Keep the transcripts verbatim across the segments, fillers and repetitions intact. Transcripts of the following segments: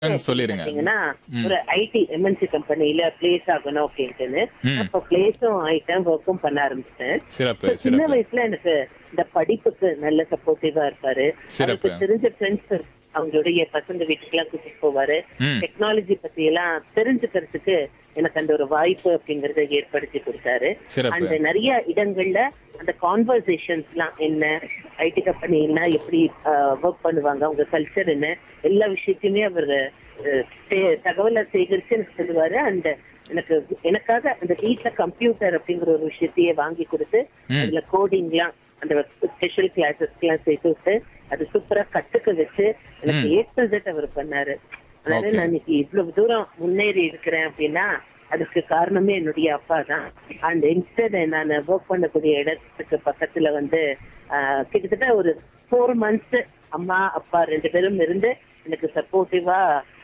ம், அப்படின்னு சொல்லிருங்க. பாத்தீங்கன்னா ம். ஒரு ஐடி எம்என்சி கம்பெனில பிளேஸ் ஆகணும் அப்படின்ட்டுன்னு ம். அப்ப பிளேஸும் ஆயிட்டேன், ஒர்க்கும் பண்ண ஆரம்பிச்சிட்டேன். சிறப்பு, So, சின்ன சிறப்பு. வயசுல எனக்கு இந்த படிப்புக்கு நல்ல சப்போர்ட்டிவா இருப்பாரு. சிறப்பு. அவருக்கு தெரிஞ்ச ஃப்ரெண்ட்ஸ் அவங்களுடைய பசங்க வீட்டுக்கு எல்லாம் கூட்டிட்டு போவாரு. ம். டெக்னாலஜி பத்தி எல்லாம் தெரிஞ்சுக்கிறதுக்கு எனக்கு அந்த ஒரு வாய்ப்பு அப்படிங்கறத ஏற்படுத்தி கொடுத்தாரு. சிறப்பு. அந்த நிறைய இடங்கள்ல அந்த கான்வர்சேஷன்ஸ் எல்லாம் என்ன, ஐடி கம்பெனினா எப்படி ஒர்க் பண்ணுவாங்க, அவங்க கல்ச்சர் என்ன, எல்லா விஷயத்தையுமே அவர் அஹ், தே- தகவலை சேகரிச்சு எனக்கு சொல்லுவாரு. அந்த எனக்கு எனக்காக அந்த வீட்ல கம்ப்யூட்டர் அப்படிங்கிற ஒரு விஷயத்தையே வாங்கி கொடுத்து ம். அதுல கோடிங்லாம் அந்த ஸ்பெஷல் கிளாஸஸ் எல்லாம் சேர்த்து விட்டு அது சூப்பரா கத்துக்க வச்சு எனக்கு ம். ஏ டு Z அவர் பண்ணாரு. அதனால Okay. நான் இன்னைக்கு இவ்வளவு தூரம் முன்னேறி இருக்கிறேன் அப்படின்னா அதுக்கு காரணமே என்னுடைய அப்பா தான். அந்த இன்ஸ்டன்ட் நான் ஒர்க் பண்ணக்கூடிய இடத்துக்கு பக்கத்துல வந்து ஆஹ், கிட்டத்தட்ட ஒரு ஃபோர் மந்த்ஸ் அம்மா அப்பா ரெண்டு பேரும் இருந்து எனக்கு சப்போர்ட்டிவா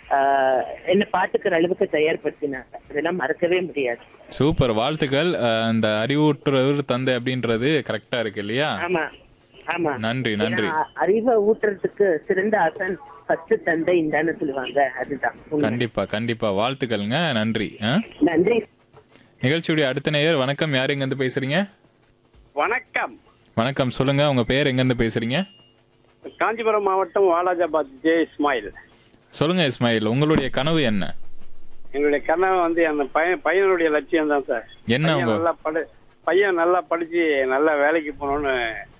என்ன பாத்துக்கிற அளவுக்கு தயார்படுத்தினாங்க. அதெல்லாம் மறக்கவே முடியாது. சூப்பர், வாழ்த்துக்கள். அஹ், அந்த அறிவூட்டுறவர் தந்தை அப்படின்றது கரெக்டா இருக்கு இல்லையா? ஆமா ஆமா. நன்றி, நன்றி. ஏன்னா, அறிவை ஊட்டுறதுக்கு சிறந்த ஆசன் ஃபர்ஸ்ட் தந்தை இந்தான்னு சொல்லுவாங்க. அதுதான் உண்மை. கண்டிப்பா, கண்டிப்பா. வாழ்த்துக்கள்ங்க. நன்றி. ஆ? நன்றி. நிகழ்ச்சியுடைய அடுத்த நேயர். வணக்கம். யார் எங்க இருந்து பேசுறீங்க? வணக்கம். வணக்கம், சொல்லுங்க. உங்க பேர் எங்க இருந்து பேசுறீங்க? காஞ்சிபுரம் மாவட்டம் வாலாஜாபாத் ஜே இஸ்மாயில். சொல்லுங்க இஸ்மாயில், உங்களுடைய கனவு என்ன? எங்களுடைய கனவு வந்து அந்த பையன் பையனுடைய லட்சியம் தான் சார். என்ன பையன் உங்க நல்லா படி பையன் நல்லா படிச்சு நல்லா வேலைக்கு போகணும்னு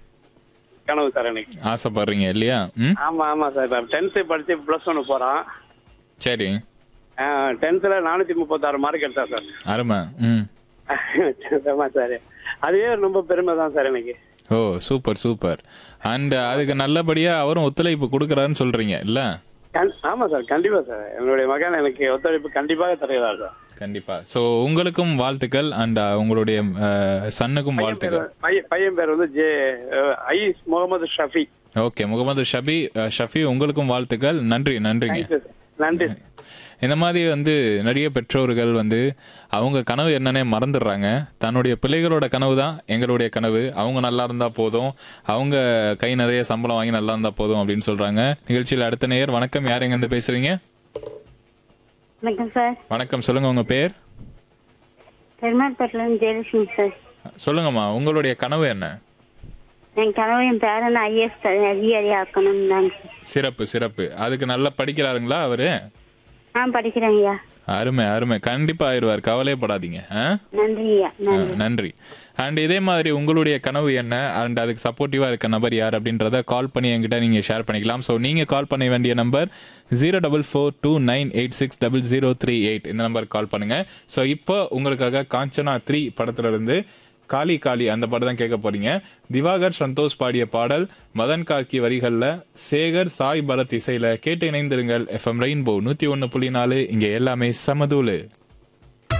கனவு சார் எனக்கு. ஆசைப்படுறீங்க இல்லையா? ம், ஆமா ஆமா சார். இப்போ டென்த்து படிச்சு ப்ளஸ் ஒன்று போறான். சரி. டென்த்தில் நானூற்றி முப்பத்தாறு மார்க் எடுத்தா சார். அருமை. ம். ஆமா சார். அதுவே ரொம்ப பெருமை தான் சார் எனக்கு. ஓ, சூப்பர், சூப்பர். அண்ட் அதுக்கு நல்லபடியா அவரும் ஒத்துழைப்பு கொடுக்கறாருன்னு சொல்றீங்க இல்ல? கண்- ஆமா சார், கண்டிப்பா சார். என்னுடைய மகன் எனக்கு ஒத்துழைப்பு கண்டிப்பாக தருகிறார் சார். கண்டிப்பா. சோ உங்களுக்கும் வாழ்த்துக்கள் அண்ட் உங்களுடைய சன்னுக்கும் பையன் பேர் வாழ்த்துக்கள். பையன் பையன் பேர் வந்து ஜே ஐ முகமது ஷஃபி. ஓகே, முகமது ஷபி அஹ், ஷஃபி, உங்களுக்கும் வாழ்த்துக்கள். நன்றி, நன்றிங்க. Thank you sir. நன்றி. இந்த மாதிரி வந்து நிறைய பெற்றோர்கள் வந்து அவங்க கனவு என்னன்னே மறந்துடுறாங்க. தன்னுடைய பிள்ளைகளோட கனவு தான் எங்களுடைய கனவு, அவங்க நல்லா இருந்தா போதும், அவங்க கை நிறைய சம்பளம் வாங்கி நல்லா இருந்தா போதும் அப்படின்னு சொல்றாங்க. நிகழ்ச்சியில் அடுத்த நேயர். வணக்கம். யார் எங்க இருந்து பேசுறீங்க? வணக்கம் சார். வணக்கம், சொல்லுங்க. உங்க பேர்? பெருமாள்பேட்டில இருந்து ஜெயலட்சுமி சார். சொல்லுங்கம்மா, உங்களுடைய கனவு என்ன? என் கனவு என் பேரனை ஐஏஎஸ் அதிகாரி ஆக்கணும் தாங்க சார். சிறப்பு, சிறப்பு. அதுக்கு நல்லா படிக்கிறாருங்களா அவரு? ஆ படிக்கிறேங்க ஐயா. அருமை, அருமை. கண்டிப்பா ஆயிடுவார், கவலைப்படாதீங்க. ஆ? நன்றி ஐயா. ஆ, நன்றி. நன்றி. அண்ட் இதே மாதிரி உங்களுடைய கனவு என்ன அண்ட் அதுக்கு சப்போர்ட்டிவா இருக்க நபர் யார் அப்படின்றத கால் பண்ணி என்கிட்ட நீங்க ஷேர் பண்ணிக்கலாம். ஸோ நீங்க கால் பண்ண வேண்டிய number zero double four two nine eight six double zero three eight இந்த நம்பருக்கு கால் பண்ணுங்க. ஸோ இப்போ உங்களுக்காக காஞ்சனா த்ரீ படத்துல இருந்து காளி காளி அந்த பாட்டு தான் கேட்க போறீங்க. திவாகர் சந்தோஷ் பாடிய பாடல், மதன் கார்கி வரிகள்ல, சேகர் சாய் பரத் இசையில. கேட்டு இணைந்திருங்கள். எஃப்எம் ரெயின்போ நூத்தி ஒன்னு புள்ளி நாலு. இங்க எல்லாமே சமதூளு.